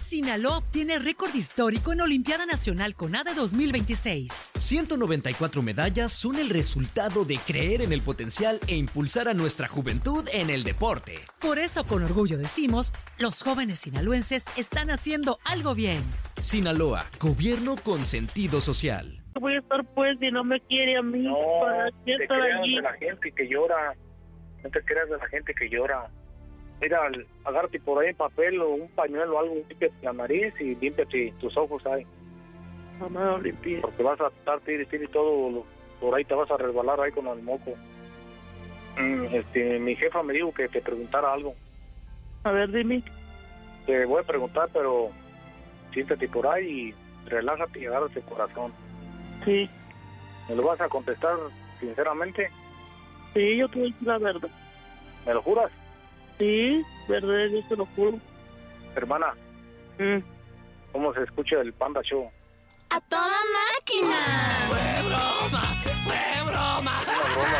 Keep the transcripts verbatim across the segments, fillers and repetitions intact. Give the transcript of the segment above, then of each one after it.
Sinaloa obtiene récord histórico en Olimpiada Nacional CONADE dos mil veintiséis. ciento noventa y cuatro medallas son el resultado de creer en el potencial e impulsar a nuestra juventud en el deporte. Por eso, con orgullo decimos, los jóvenes sinaloenses están haciendo algo bien. Sinaloa, gobierno con sentido social. Voy a estar pues si no me quiere a mí. No, ¿para qué te estar creas allí? de la gente que llora. No te creas de la gente que llora. Mira, agárrate por ahí papel o un pañuelo o algo, límpiate la nariz y límpiate tus ojos ahí. Mamá, no limpie. Porque vas a estar tiri, tiri, todo, lo- por ahí te vas a resbalar ahí con el moco. Mm, este, mi jefa me dijo que te preguntara algo. A ver, dime. Te voy a preguntar, pero siéntate por ahí y relájate y agárrate el corazón. Sí, ¿Me lo vas a contestar sinceramente? sí, yo te voy a decir la verdad. ¿Me lo juras? Sí, verdad, yo te lo juro. Hermana, Mm. ¿cómo se escucha el Panda Show? ¡A toda máquina! ¡Fue broma! ¡Fue broma! Una broma,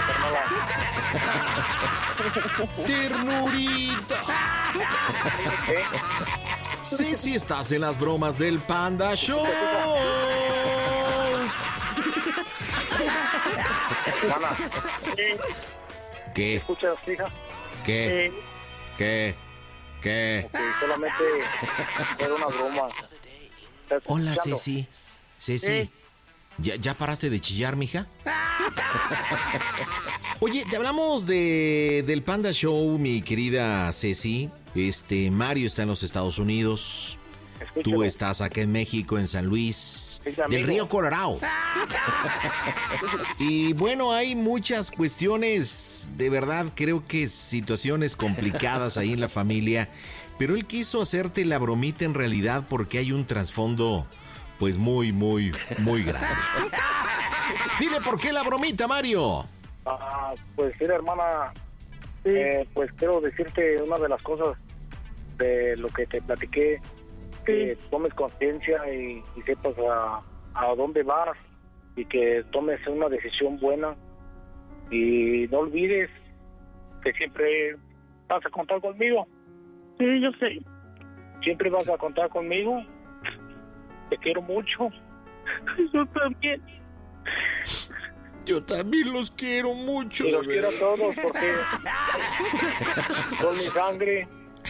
carnala. ¡Ternurita! ¿Qué? Sí, sí estás en las bromas del Panda Show. Hermana, Eh, ¿Qué? ¿escuchas, hija? ¿Qué? eh, ¿Qué? ¿Qué? Que solamente era una broma. ¿Estás Hola, escuchando? Ceci. Ceci. Eh. ¿Ya, ¿Ya paraste de chillar, mija? Oye, te hablamos de, del Panda Show, mi querida Ceci. Este, Mario está en los Estados Unidos. Escúchame. Tú estás acá en México, en San Luis, Sí, del amigo. Río Colorado. Y bueno, hay muchas cuestiones, de verdad, creo que situaciones complicadas ahí en la familia. Pero él quiso hacerte la bromita en realidad porque hay un trasfondo, pues muy, muy, muy grande. Dile por qué la bromita, Mario. Ah, pues mira, hermana, eh, pues quiero decirte una de las cosas de lo que te platiqué, que tomes conciencia y, y sepas a, a dónde vas y que tomes una decisión buena y no olvides que siempre vas a contar conmigo, sí, yo sé. siempre vas a contar conmigo, te quiero mucho. Yo también. Yo también los quiero mucho. Y los quiero a todos porque son mi sangre.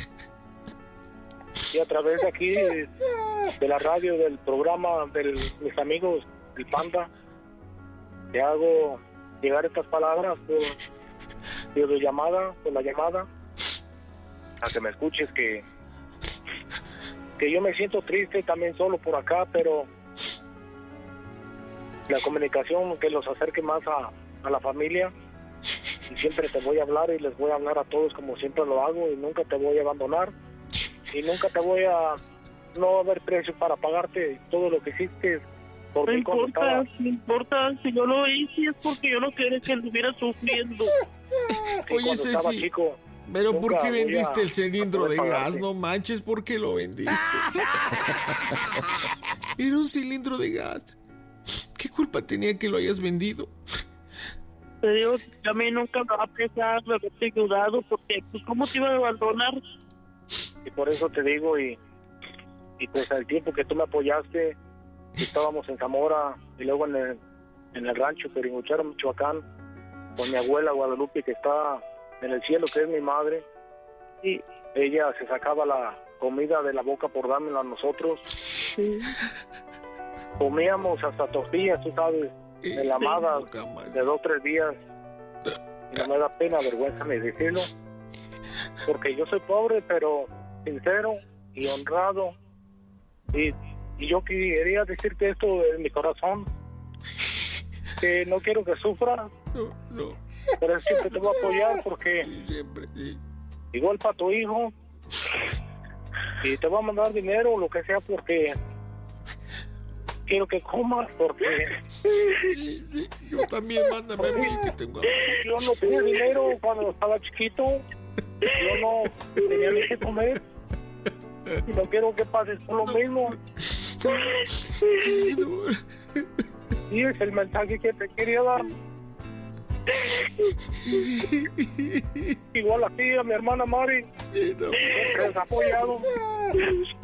Y a través de aquí, de, de la radio, del programa de mis amigos, el Panda, te hago llegar estas palabras por videollamada, por la llamada, a que me escuches que, que yo me siento triste también solo por acá, pero la comunicación que los acerque más a, a la familia, y siempre te voy a hablar y les voy a hablar a todos como siempre lo hago y nunca te voy a abandonar y nunca te voy a no haber precio para pagarte todo lo que hiciste por No mí cuando importa, estaba. no importa. Si yo lo hice es porque yo no quería que estuviera sufriendo. Sí, Oye, cuando estaba Ceci, chico. pero ¿por Nunca qué voy a- vendiste el cilindro a de poder gas? pagarte. No manches, ¿por qué lo vendiste? Era un cilindro de gas. ¿Qué culpa tenía que lo hayas vendido? Te digo que a mí nunca me va a pesar lo que te he ayudado, porque pues, ¿cómo te iba a abandonar? Y por eso te digo, y, y pues al tiempo que tú me apoyaste, estábamos en Zamora y luego en el, en el rancho Peringucharo, Michoacán, con mi abuela Guadalupe, que está en el cielo, que es mi madre, y ella se sacaba la comida de la boca por dármela a nosotros. Sí. Comíamos hasta tortillas, tú sabes, enlamadas de dos o tres días. Y no me da pena, vergüenza ni decirlo, porque yo soy pobre, pero sincero y honrado. Y, y yo quería decirte esto en mi corazón, que no quiero que sufras, No, no, pero siempre te voy a apoyar, porque siempre, sí. igual para tu hijo, y te voy a mandar dinero o lo que sea, porque quiero que comas, porque Sí, sí, yo también, mándame a mí que tengo hambre. yo no tenía dinero cuando estaba chiquito, yo no tenía ni que comer, y no quiero que pases por lo mismo. Y es el mensaje que te quería dar. Igual a ti, a mi hermana Mari, Sí, no. siempre has apoyado.